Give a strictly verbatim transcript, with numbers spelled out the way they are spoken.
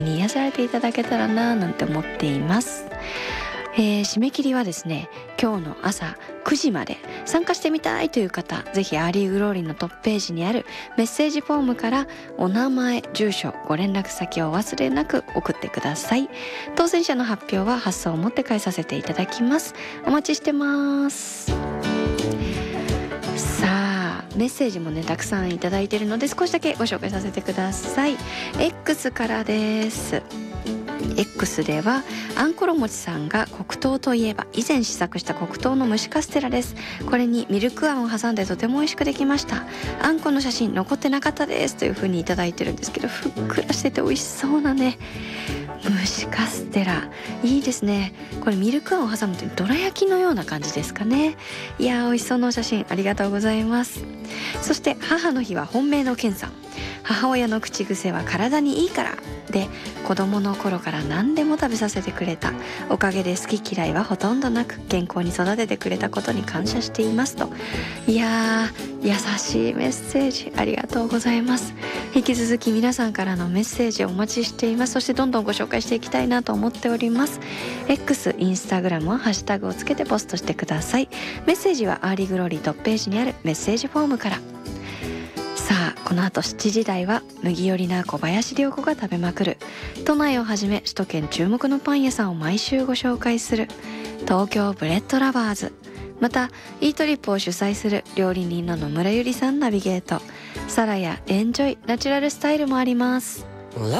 に癒されていただけたらななんて思っています。えー、締め切りはですね、今日の朝くじまで。参加してみたいという方、ぜひアーリーグローリーのトップページにあるメッセージフォームからお名前、住所、ご連絡先をお忘れなく送ってください。当選者の発表は発送をもって返させていただきます。お待ちしてます。さあ、メッセージもねたくさんいただいているので少しだけご紹介させてください。 X からです。X ではあんころもちさんが黒糖といえば以前試作した黒糖の蒸しカステラです。これにミルクあんを挟んでとても美味しくできました。あんこの写真残ってなかったですという風にいただいてるんですけど、ふっくらしてて美味しそうなね蒸しカステラいいですね。これミルクあんを挟むとどら焼きのような感じですかね。いやー美味しそうなお写真ありがとうございます。そして母の日は本命のケンさん。母親の口癖は体にいいからで、子供の頃から何でも食べさせてくれた。おかげで好き嫌いはほとんどなく健康に育ててくれたことに感謝していますと。いやー優しいメッセージありがとうございます。引き続き皆さんからのメッセージをお待ちしています。そしてどんどんご紹介していきたいなと思っております。 X、インスタグラムはハッシュタグをつけてポストしてください。メッセージはアーリーグローリートップページにあるメッセージフォームから。さあこの後しちじ台は麦寄りな小林涼子が食べまくる都内をはじめ首都圏注目のパン屋さんを毎週ご紹介する東京ブレッドラバーズ。またイートリップを主催する料理人の野村ゆりさんナビゲート。サラやエンジョイナチュラルスタイルもあります。